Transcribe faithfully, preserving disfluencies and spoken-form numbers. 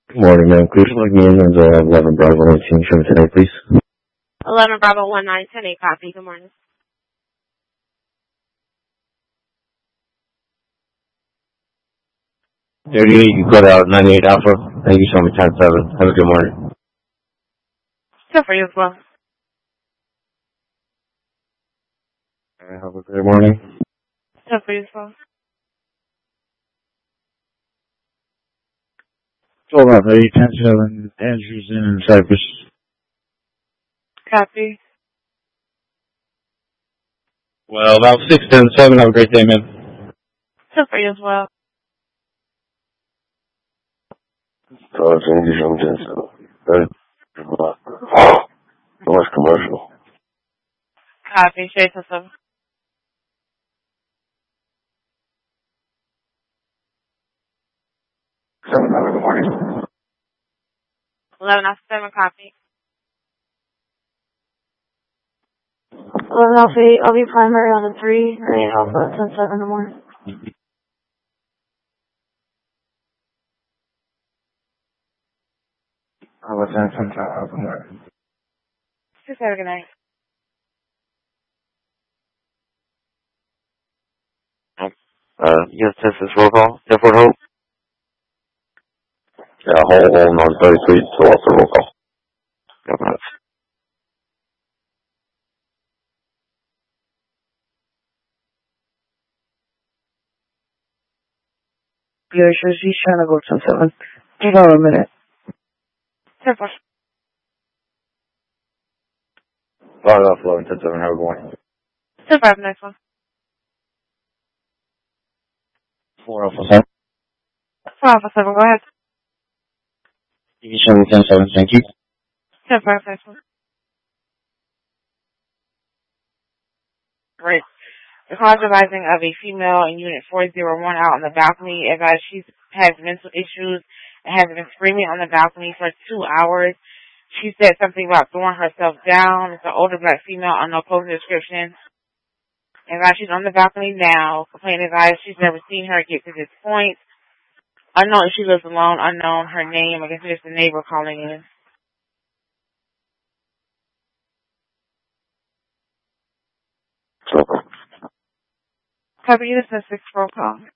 Good morning, ma'am. Could you plug me in as uh, eleven Bravo nineteen show today, please? eleven Bravo one nine ten eight copy. Good morning. thirty-eight, you cut out ninety-eight Alpha. Thank you so much, ten seven. Have a good morning. Still for you as well. Have a good morning. Still for you as well. twelve Alpha, eight ten seven, Andrews in Cyprus. Copy. Well, about six ten seven. Have a great day, man. Still for you as well. So it's English on ten seven. Very North commercial. Copy. Straight to seven. seven, good morning. eleven Alpha seven copy. eleven Alpha eight, I'll be primary on the three. eight Alpha ten seven in the morning. How about ten seven? Have a good morning. Just have a good night. Uh, yes, this is roll call. Airport Hope. Yeah, hold on on thirty-three to off the roll call. Got that. Yeah, she's, she's trying to go ten seven. Hold on a minute. Still for. Start off eleven ten seven. Have a good morning. Still for. Have a nice one. four Alpha seven. four Alpha seven, go ahead. T V show me ten seven. Thank you. Still for. Have a nice one. Great. The cause advising of a female in Unit four oh one out on the balcony. As uh, she has mental issues and has been screaming on the balcony for two hours. She said something about throwing herself down. It's an older black female, unknown clothing description. And guys, she's on the balcony now, complaining, guys, she's never seen her get to this point. Unknown if she lives alone, unknown her name. I guess it's just a neighbor calling in. Okay. Copy, this is a six roll call.